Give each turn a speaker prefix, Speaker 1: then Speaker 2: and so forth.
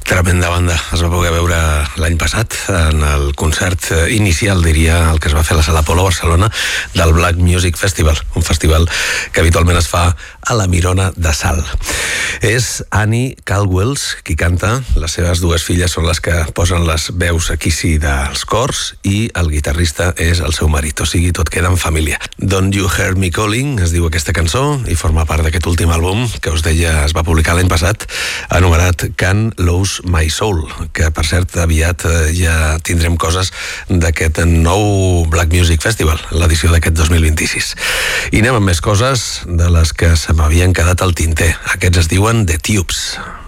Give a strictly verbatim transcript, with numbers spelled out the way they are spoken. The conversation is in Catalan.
Speaker 1: Tremenda banda. Es va poder veure l'any passat en el concert inicial, diria, el que es va fer a la Sala Apolo Barcelona del Black Music Festival, un festival que habitualment es fa a la Mirona de Sal. És Annie Caldwells qui canta, les seves dues filles són les que posen les veus aquí sí dels cors i el guitarrista és el seu marit, o sigui, tot queda en família. Don't You Hear Me Calling es diu aquesta cançó i forma part d'aquest últim àlbum que us deia es va publicar l'any passat, anomenat Can't Lose My Soul, que per cert aviat ja tindrem coses d'aquest nou Black Music Festival, l'edició d'aquest dos mil vint-i-sis. I anem amb més coses de les que se m'havien quedat al tinter. Aquests es diuen The Tubes.